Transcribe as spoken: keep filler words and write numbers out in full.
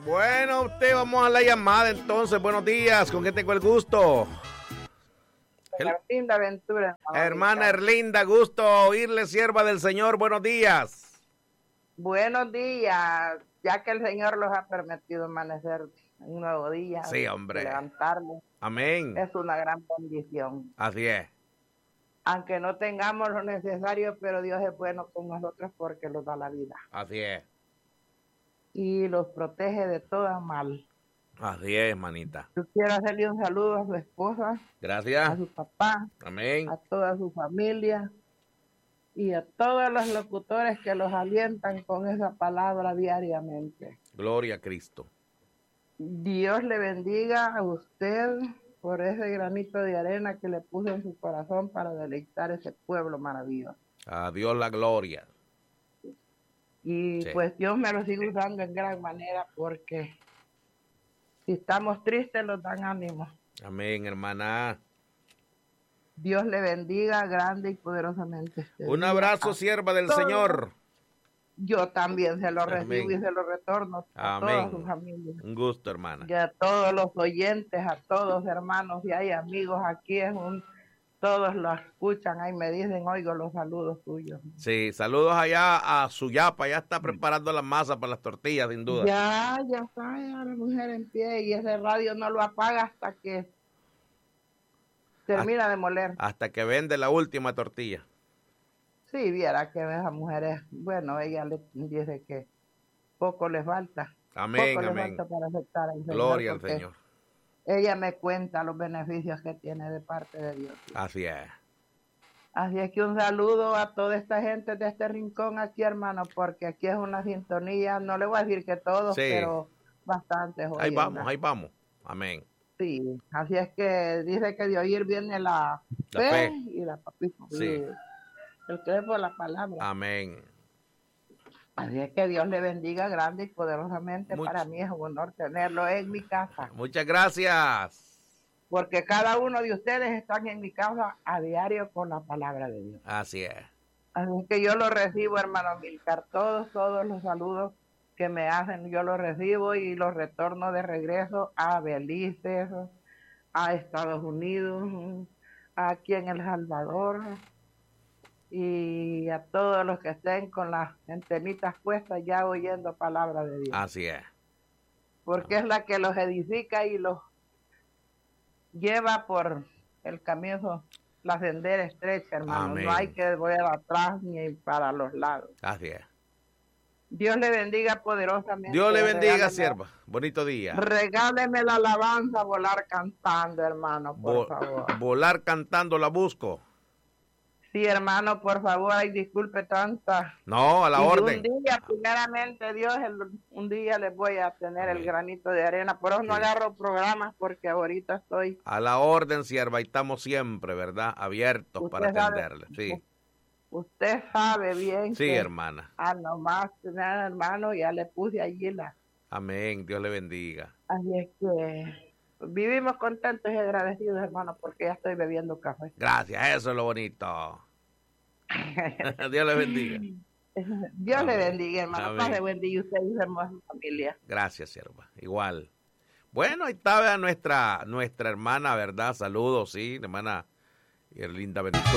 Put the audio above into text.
Bueno, usted, vamos a la llamada entonces. Buenos días, ¿con qué tengo el gusto? Erlinda Ventura. Hermana Erlinda, gusto oírle, sierva del Señor. Buenos días. Buenos días, ya que el Señor los ha permitido amanecer un nuevo día. Sí, hombre. Levantarlos. Amén. Es una gran bendición. Así es. Aunque no tengamos lo necesario, pero Dios es bueno con nosotros porque nos da la vida. Así es. Y los protege de todo mal. Así es, manita. Yo quiero hacerle un saludo a su esposa. Gracias. A su papá. Amén. A toda su familia. Y a todos los locutores que los alientan con esa palabra diariamente. Gloria a Cristo. Dios le bendiga a usted por ese granito de arena que le puso en su corazón para deleitar ese pueblo maravilloso. A Dios la gloria. Y sí. pues Dios me lo sigue usando en gran manera porque si estamos tristes nos dan ánimo. Amén, hermana. Dios le bendiga grande y poderosamente. Un abrazo, sierva del todo. Señor. Yo también se lo recibo Amén. y se lo retorno a Amén. toda su familia. Un gusto, hermana. Y a todos los oyentes, a todos hermanos, y hay amigos aquí, es un, todos lo escuchan, ahí me dicen, oigo los saludos suyos. Sí, saludos allá a Suyapa, ya está preparando la masa para las tortillas, sin duda. Ya, ya está, ya la mujer en pie, y ese radio no lo apaga hasta que termina hasta, de moler. Hasta que vende la última tortilla. Sí, viera que esa mujer es, bueno, ella le dice que poco le falta. Amén, poco amén. Le falta para aceptar al Señor, Gloria al Señor. Ella me cuenta los beneficios que tiene de parte de Dios. Así es. Así es que un saludo a toda esta gente de este rincón aquí, hermano, porque aquí es una sintonía, no le voy a decir que todos, sí. pero bastantes. Ahí vamos, ahí vamos. Amén. Sí, así es que dice que de oír viene la, la fe, fe y la papita. Sí. El creer por la palabra. Amén. Así es que Dios le bendiga grande y poderosamente. Much... Para mí es un honor tenerlo en mi casa. Muchas gracias. Porque cada uno de ustedes están en mi casa a diario con la palabra de Dios. Así es. Así es que yo lo recibo, hermano Milcar. Todos, todos los saludos que me hacen, yo los recibo y los retorno de regreso a Belice, a Estados Unidos, aquí en El Salvador. Y a todos los que estén con las antenitas puestas ya oyendo palabra de Dios. Así es. Porque es la que los edifica y los lleva por el camino, la sendera estrecha, hermano. Amén. No hay que volver atrás ni para los lados. Así es. Dios le bendiga poderosamente. Dios le bendiga, regáleme, sierva. Bonito día. Regáleme la alabanza, volar cantando, hermano, por Vo favor. Volar cantando la busco. Sí, hermano, por favor, ay, disculpe tanta. No, a la y orden. Un día, primeramente, Dios, el, un día les voy a tener Amén. El granito de arena. Por eso sí. No agarro programas porque ahorita estoy. A la orden, sierva, y estamos siempre, ¿verdad? Abiertos para atenderle. Sabe, sí. Usted sabe bien. Sí, que, hermana. Ah, nomás tener hermano, ya le puse allí la. Amén, Dios le bendiga. Así es que vivimos contentos y agradecidos, hermano, porque ya estoy bebiendo café. Gracias, eso es lo bonito. Dios le bendiga. Dios Amén. Le bendiga, hermano. Pase buen día usted y su hermosa familia. Gracias, sierva. Igual. Bueno, ahí está nuestra, nuestra hermana, ¿verdad? Saludos, sí, hermana Erlinda Ventura.